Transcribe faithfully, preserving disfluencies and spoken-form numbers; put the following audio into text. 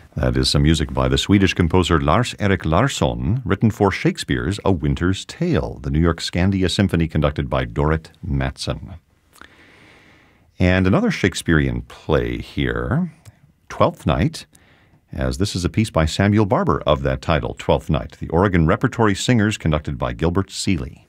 That is some music by the Swedish composer Lars-Erik Larsson, written for Shakespeare's A Winter's Tale, the New York Scandia Symphony conducted by Dorrit Mattson. And another Shakespearean play here, Twelfth Night, as this is a piece by Samuel Barber of that title, Twelfth Night, the Oregon Repertory Singers conducted by Gilbert Seeley.